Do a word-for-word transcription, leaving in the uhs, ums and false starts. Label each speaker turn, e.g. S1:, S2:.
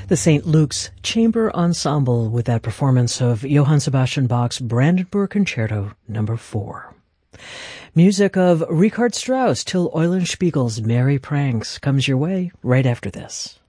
S1: The Saint Luke's Chamber Ensemble with that performance of Johann Sebastian Bach's Brandenburg Concerto number four. Music of Richard Strauss, Till Eulenspiegel's Merry Pranks comes your way right after this.